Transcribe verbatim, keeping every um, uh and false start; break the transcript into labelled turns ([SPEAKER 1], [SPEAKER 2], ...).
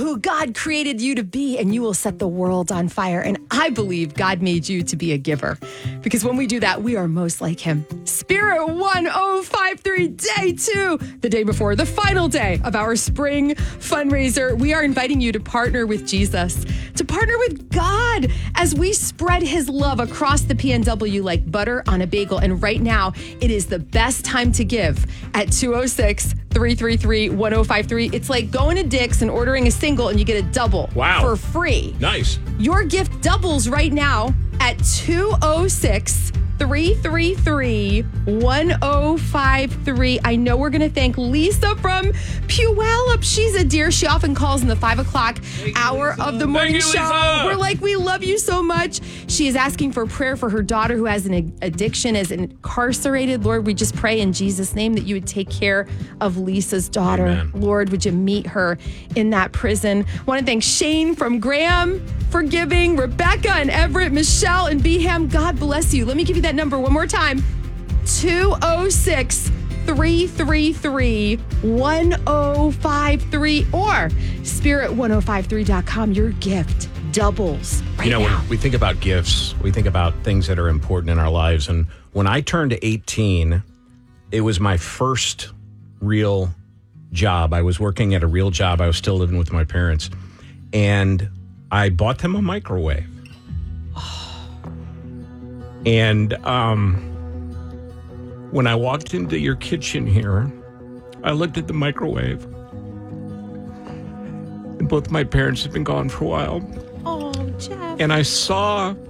[SPEAKER 1] who God created you to be, and you will set the world on fire. And I believe God made you to be a giver, because when we do that, we are most like him. Spirit one oh five three, day two, the day before, the final day of our spring fundraiser. We are inviting you to partner with Jesus, to partner with God as we spread his love across the P N W like butter on a bagel. And right now, it is the best time to give at two oh six, three three three, one oh five three. It's like going to Dick's and ordering a single and you get a double
[SPEAKER 2] wow.
[SPEAKER 1] for free.
[SPEAKER 2] Nice.
[SPEAKER 1] Your gift doubles right now at two oh six, three three three, one oh five three. I know we're going to thank Lisa from Puyallup. She's a dear. She often calls in the five o'clock hour
[SPEAKER 2] Lisa.
[SPEAKER 1] of the morning
[SPEAKER 2] you,
[SPEAKER 1] show.
[SPEAKER 2] Lisa.
[SPEAKER 1] We're like, we love you so much. She is asking for prayer for her daughter who has an addiction, is incarcerated. Lord, we just pray in Jesus' name that you would take care of Lisa's daughter.
[SPEAKER 2] Amen.
[SPEAKER 1] Lord, would you meet her in that prison? Want to thank Shane from Graham for giving, Rebecca and Everett, Michelle and Beham. God bless you. Let me give you that number one more time. two oh six, three three three, one oh five three or spirit ten fifty-three dot com. Your gift doubles right
[SPEAKER 2] You know,
[SPEAKER 1] now.
[SPEAKER 2] when we think about gifts, we think about things that are important in our lives. And when I turned eighteen, it was my first real job. I was working at a real job. I was still living with my parents. And I bought them a microwave. And um, when I walked into your kitchen here, I looked at the microwave. And both my parents had been gone for a while.
[SPEAKER 1] Oh, Jeff.
[SPEAKER 2] And I saw